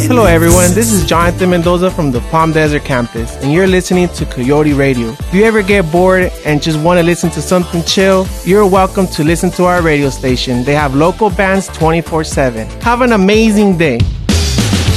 Hello everyone, this is Jonathan Mendoza from the Palm Desert campus, and you're listening to Coyote Radio. If you ever get bored and just want to listen to something chill, you're welcome to listen to our radio station. They have local bands 24/7. Have an amazing day.